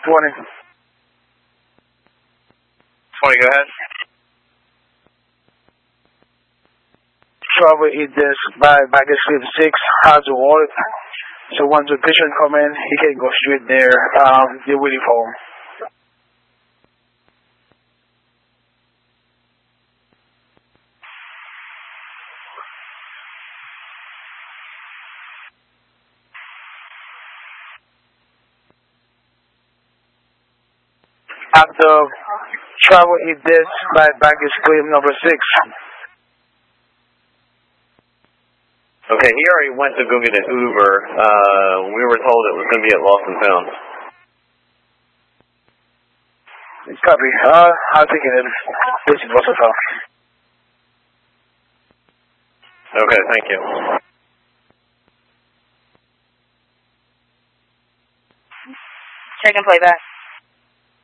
20. 20, go ahead. Travel is this by baggage claim 6 has a wallet. So once the patient come in, he can go straight there. They're waiting for him. After travel is this by baggage claim number 6. Okay, he already went to go get an Uber. We were told it was going to be at Lost and Found. Copy. I'll take it in. This is Lost and Found. Okay, thank you. Check and play back.